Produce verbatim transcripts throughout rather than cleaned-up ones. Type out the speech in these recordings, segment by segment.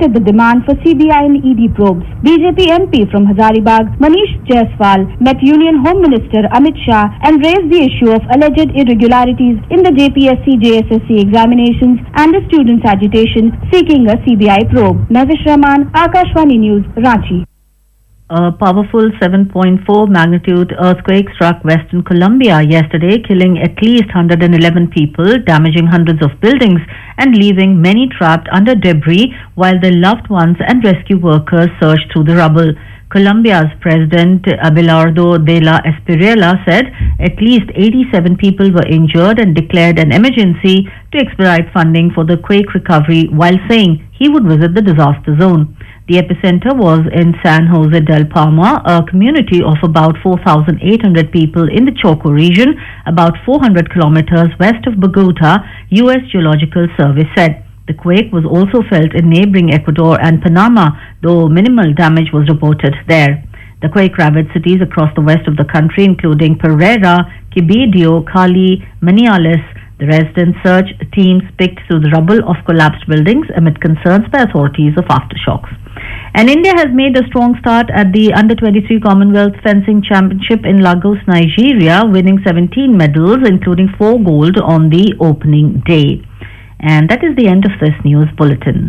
the demand for C B I and E D probes. B J P M P from Hazaribagh, Manish Jaiswal, met Union Home Minister Amit Shah and raised the issue of alleged irregularities in the J P S C J S S C examinations and the students' agitation seeking a C B I probe. Navish Rahman, Akashvani News, Ranchi. A powerful seven point four magnitude earthquake struck Western Colombia yesterday, killing at least one hundred eleven people, damaging hundreds of buildings and leaving many trapped under debris while their loved ones and rescue workers searched through the rubble. Colombia's President Abelardo de la Espriella said at least eighty-seven people were injured and declared an emergency to expedite funding for the quake recovery while saying he would visit the disaster zone. The epicenter was in San Jose del Palma, a community of about four thousand eight hundred people in the Choco region, about four hundred kilometers west of Bogota, U S Geological Service said. The quake was also felt in neighboring Ecuador and Panama, though minimal damage was reported there. The quake-ravaged cities across the west of the country, including Pereira, Quibdó, Cali, Manizales. The resident search teams picked through the rubble of collapsed buildings amid concerns by authorities of aftershocks. And India has made a strong start at the under twenty-three Commonwealth Fencing Championship in Lagos, Nigeria, winning seventeen medals, including four gold on the opening day. And that is the end of this news bulletin.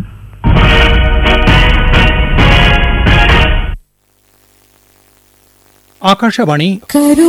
Akashvani